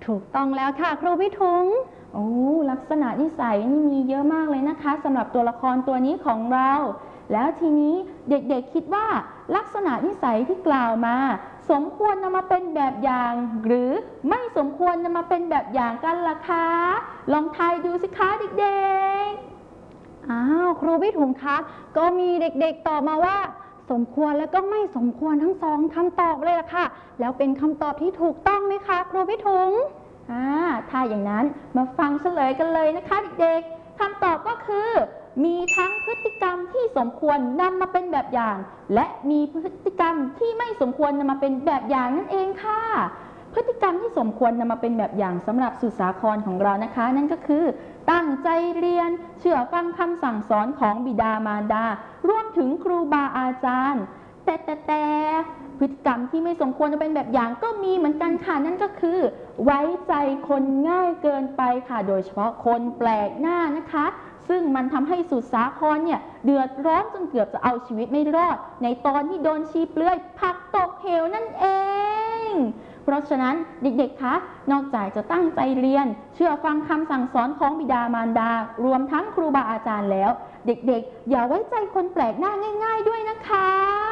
ถูกต้องแล้วค่ะครูพี่ทุงโอ้ลักษณะนิสัยนี่มีเยอะมากเลยนะคะสำหรับตัวละครตัวนี้ของเรา แล้วทีนี้เด็กๆคิดว่าลักษณะนิสัยที่กล่าวมาสมควรนำมาเป็นแบบอย่างหรือไม่สมควรนำมาเป็นแบบอย่างกันล่ะคะลองทายดูสิคะเด็กครูพี่ถุงคะก็มีเด็กๆตอบมาว่าสมควรและก็ไม่สมควรทั้งสองคำตอบเลยล่ะค่ะแล้วเป็นคำตอบที่ถูกต้องไหมคะครูพี่ถุงถ้าอย่างนั้นมาฟังเฉลยกันเลยนะคะเด็กๆคำตอบก็คือมีทั้งพฤติกรรมที่สมควรนำมาเป็นแบบอย่าง และมีพฤติกรรมที่ไม่สมควรนำมาเป็นแบบอย่างนั่นเองค่ะพฤติกรรมที่สมควรนำมาเป็นแบบอย่างสำหรับสุสาครของเรานะคะนั่นก็คือตั้งใจเรียนเชื่อฟังคำสั่งสอนของบิดามารดารวมถึงครูบาอาจารย์แต่พฤติกรรมที่ไม่สมควรจะเป็นแบบอย่างก็มีเหมือนกันค่ะนั่นก็คือไว้ใจคนง่ายเกินไปค่ะโดยเฉพาะคนแปลกหน้านะคะซึ่งมันทำให้สุสาครเนี่ยเดือดร้อนจนเกือบจะเอาชีวิตไม่รอดในตอนที่โดนชีเปลือยผลักตกเหวนั่นเองเพราะฉะนั้นเด็กๆคะนอกจากจะตั้งใจเรียนเชื่อฟังคำสั่งสอนของบิดามารดารวมทั้งครูบาอาจารย์แล้วเด็กๆอย่าไว้ใจคนแปลกหน้าง่ายๆด้วยนะคะ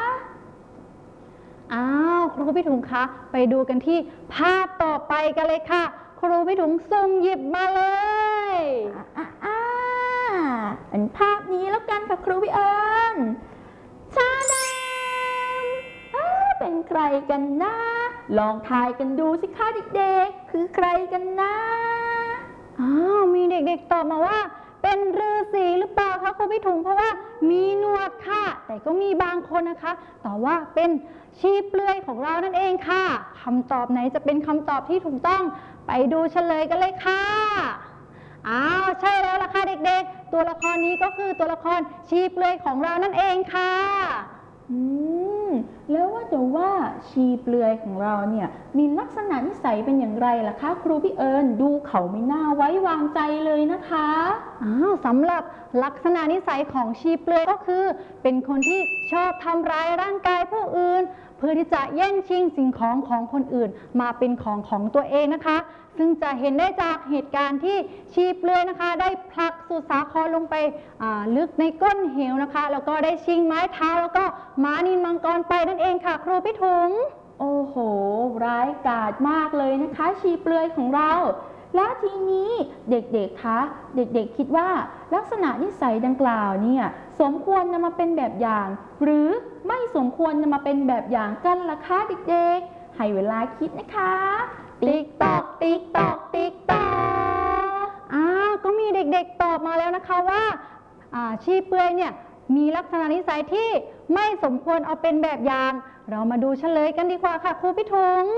ครูพี่ถุงคะไปดูกันที่ภาพต่อไปกันเลยค่ะครูพี่ถุงสุ่มหยิบมาเลยอันภาพนี้แล้วกันค่ะครูพี่เอิญชาดำเป็นใครกันนะลองทายกันดูสิคะเด็กๆคือใครกันนะมีเด็กๆตอบมาว่าเป็นฤาษีหรือเปล่าคะครูพี่ถุงเพราะว่ามีหนวดค่ะแต่ก็มีบางคนนะคะตอบว่าเป็นชีเปลือยของเรานั่นเองค่ะคำตอบไหนจะเป็นคำตอบที่ถูกต้องไปดูเฉลยกันเลยค่ะใช่แล้วล่ะค่ะเด็กๆตัวละครนี้ก็คือตัวละครชีเปลือยของเรานั่นเองค่ะแล้วว่าแต่ว่าชีเปลือยของเราเนี่ยมีลักษณะนิสัยเป็นอย่างไรล่ะคะครูพี่เอิญดูเขาไม่น่าไว้วางใจเลยนะคะสำหรับลักษณะนิสัยของชีเปลือยก็คือเป็นคนที่ชอบทำร้ายร่างกายผู้อื่นเพื่อที่จะแย่งชิงสิ่งของของคนอื่นมาเป็นของตัวเองนะคะซึ่งจะเห็นได้จากเหตุการณ์ที่ชีเปลือยนะคะได้ผลักสุสาครลงไปลึกในก้นเหวนะคะแล้วก็ได้ชิงไม้เท้าแล้วก็ม้านิลมังกรไปนั่นเองค่ะครูพี่ถุงโอ้โหร้ายกาจมากเลยนะคะชีเปลือยของเราแล้วทีนี้เด็กๆคะเด็กๆคิดว่าลักษณะนิสัยดังกล่าวเนี่ยสมควรนำมาเป็นแบบอย่างหรือไม่สมควรนำมาเป็นแบบอย่างกันล่ะคะเด็กๆให้เวลาคิดนะคะติ๊กตอกติ๊กตอกติ๊กตอกก็มีเด็กๆตอบมาแล้วนะคะว่าชีเปลือยเนี่ยมีลักษณะนิสัยที่ไม่สมควรเอาเป็นแบบอย่างเรามาดูเฉลยกันดีกว่าค่ะครูพี่ถุง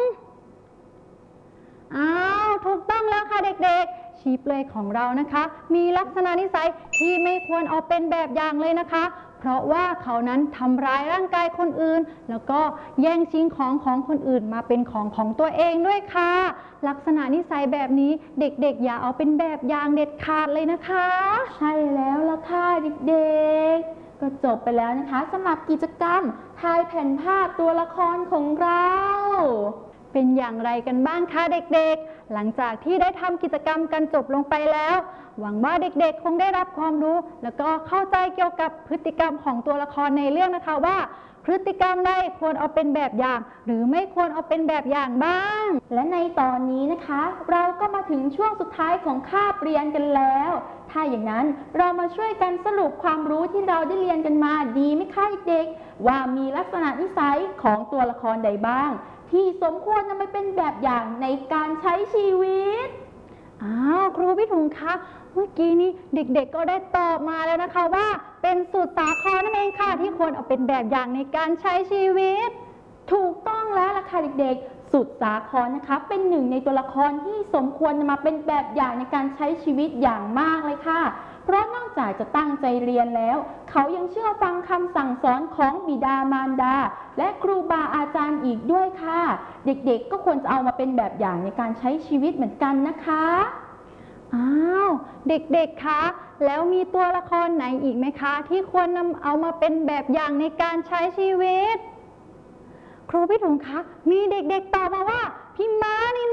ถูกต้องแล้วค่ะเด็กๆชีเปลือยของเรานะคะมีลักษณะนิสัยที่ไม่ควรเอาเป็นแบบอย่างเลยนะคะเพราะว่าเขานั้นทำร้ายร่างกายคนอื่นแล้วก็แย่งชิงของคนอื่นมาเป็นของตัวเองด้วยค่ะลักษณะนิสัยแบบนี้เด็กๆอย่าเอาเป็นแบบอย่างเด็ดขาดเลยนะคะใช่แล้วล่ะค่ะเด็กๆก็จบไปแล้วนะคะสำหรับกิจกรรมทายแผ่นภาพตัวละครของเราเป็นอย่างไรกันบ้างคะเด็กๆหลังจากที่ได้ทำกิจกรรมกันจบลงไปแล้วหวังว่าเด็กๆคงได้รับความรู้แล้วก็เข้าใจเกี่ยวกับพฤติกรรมของตัวละครในเรื่องนะคะว่าพฤติกรรมใดควรเอาเป็นแบบอย่างหรือไม่ควรเอาเป็นแบบอย่างบ้างและในตอนนี้นะคะเราก็มาถึงช่วงสุดท้ายของคาบเรียนกันแล้วถ้าอย่างนั้นเรามาช่วยกันสรุปความรู้ที่เราได้เรียนกันมาดีไหมคะเด็กๆว่ามีลักษณะนิสัยของตัวละครใดบ้างที่สมควรนำไปเป็นแบบอย่างในการใช้ชีวิตครูพี่ถุงคะเมื่อกี้นี้เด็กๆก็ได้ตอบมาแล้วนะคะว่าเป็นสุสาครนั่นเองค่ะที่ควรเอาเป็นแบบอย่างในการใช้ชีวิตถูกต้องแล้วล่ะค่ะเด็กๆสุสาครนะคะเป็นหนึ่งในตัวละครที่สมควรนำมาเป็นแบบอย่างในการใช้ชีวิตอย่างมากเลยค่ะเพราะนอกจากจะตั้งใจเรียนแล้วเขายังเชื่อฟังคำสั่งสอนของบิดามารดาและครูบาอาจารย์อีกด้วยค่ะเด็กๆก็ควรจะเอามาเป็นแบบอย่างในการใช้ชีวิตเหมือนกันนะคะเด็กๆคะแล้วมีตัวละครไหนอีกไหมคะที่ควรนำเอามาเป็นแบบอย่างในการใช้ชีวิตครูพี่ถุงคะมีเด็กๆตอบมาว่าพี่ม้านิล